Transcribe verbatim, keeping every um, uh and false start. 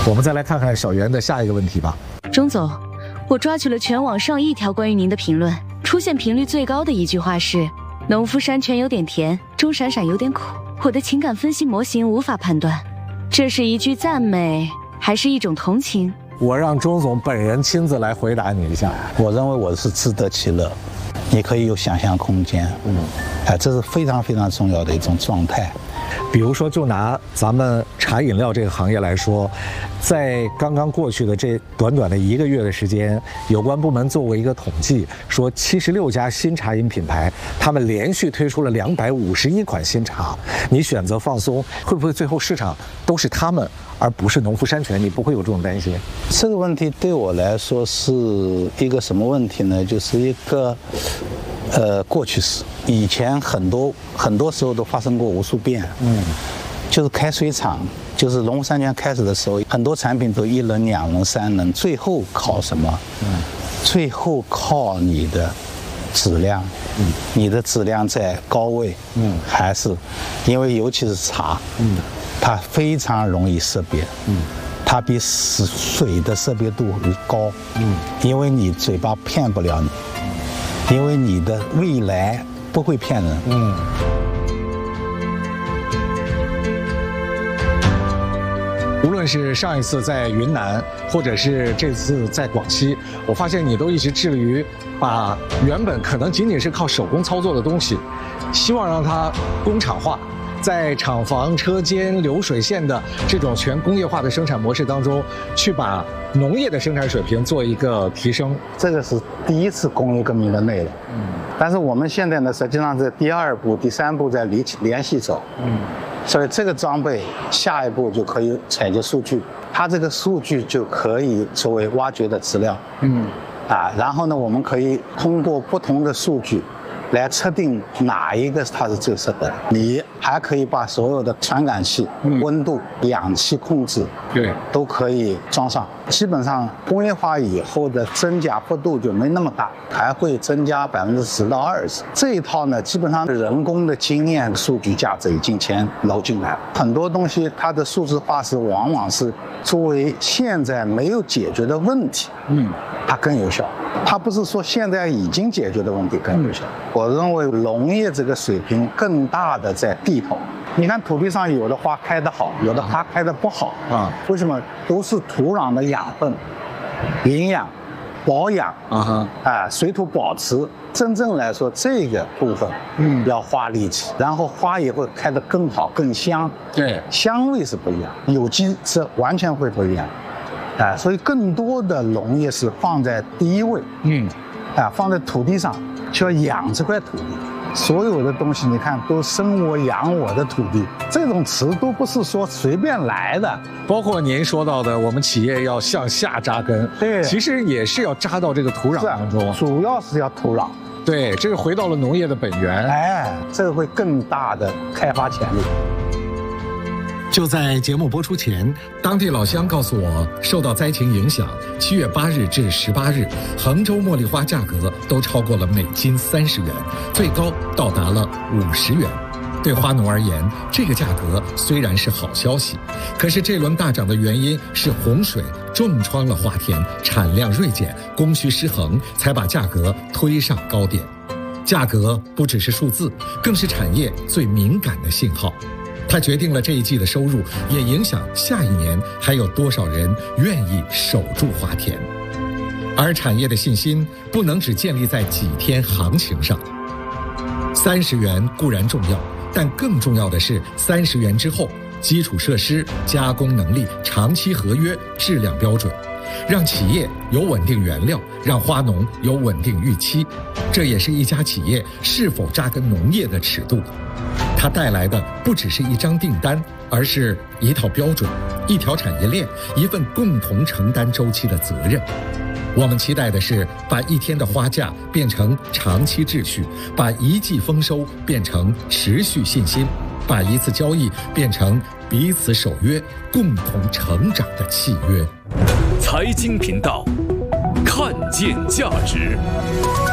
我们再来看看小袁的下一个问题吧。 钟总，我抓取了全网上亿条关于您的评论，出现频率最高的一句话是“农夫山泉有点甜，钟闪闪有点苦”。我的情感分析模型无法判断，这是一句赞美，还是一种同情？ 我让钟总本人亲自来回答你一下。 我认为我是自得其乐，你可以有想象空间。嗯，哎，这是非常非常重要的一种状态。 比如说，就拿咱们茶饮料这个行业来说，在刚刚过去的这短短的一个月的时间，有关部门做过一个统计，说七十六家新茶饮品牌，他们连续推出了两百五十一款新茶。你选择放松，会不会最后市场都是他们，而不是农夫山泉？你不会有这种担心？ 这个问题对我来说是一个什么问题呢？就是一个。呃，过去式，以前很多很多时候都发生过无数遍。嗯，就是开水厂，就是农夫山泉开始的时候，很多产品都一轮、两轮、三轮，最后靠什么？嗯，最后靠你的质量。嗯，你的质量在高位。嗯，还是因为尤其是茶，嗯，它非常容易识别。嗯。它比水的识别度高。嗯，因为你嘴巴骗不了你。因为你的未来不会骗人。嗯。 无论是上一次在云南，或者是这次在广西，我发现你都一直致力于把原本可能仅仅是靠手工操作的东西，希望让它工厂化。在厂房、车间、流水线的这种全工业化的生产模式当中，去把农业的生产水平做一个提升。 这个是第一次工业革命的内容。嗯。但是我们现在呢，实际上是第二步、第三步在联联系走。嗯。所以这个装备下一步就可以采集数据，它这个数据就可以作为挖掘的资料。嗯。啊，然后呢，我们可以通过不同的数据。来测定哪一个它是最适合的，你还可以把所有的传感器、嗯、温度、氧气控制，对，都可以装上。基本上工业化以后的增加幅度就没那么大，还会增加百分之十到二十。这一套呢，基本上人工的经验、数据价值已经全揉进来了。很多东西它的数字化是往往是作为现在没有解决的问题，嗯，它更有效。它不是说现在已经解决的问题更有效。我认为农业这个水平更大的在地头。你看土地上有的花开得好，有的花开得不好啊，为什么？都是土壤的养分、营养、保养啊哈，啊，水土保持。真正来说，这个部分嗯要花力气，然后花也会开得更好、更香。对，香味是不一样，有机是完全会不一样。啊，所以更多的农业是放在第一位，嗯，啊，放在土地上，就要养这块土地。所有的东西，你看都生我养我的土地，这种词都不是说随便来的。 包括您说到的，我们企业要向下扎根，对，其实也是要扎到这个土壤当中， 主要是要土壤。 对，这个回到了农业的本源， 哎，这个会更大的开发潜力。 就在节目播出前，当地老乡告诉我，受到灾情影响，七月八日至十八日，衡州茉莉花价格都超过了每斤三十元，最高到达了五十元。对花农而言，这个价格虽然是好消息，可是这轮大涨的原因是洪水重创了花田，产量锐减，供需失衡，才把价格推上高点。价格不只是数字，更是产业最敏感的信号。它决定了这一季的收入，也影响下一年还有多少人愿意守住花田。而产业的信心不能只建立在几天行情上。三十元固然重要，但更重要的是三十元之后，基础设施、加工能力、长期合约、质量标准，让企业有稳定原料，让花农有稳定预期。这也是一家企业是否扎根农业的尺度。它带来的不只是一张订单，而是一套标准，一条产业链，一份共同承担周期的责任。我们期待的是把一天的花价变成长期秩序，把一季丰收变成持续信心，把一次交易变成彼此守约、共同成长的契约。 财经频道，看见价值。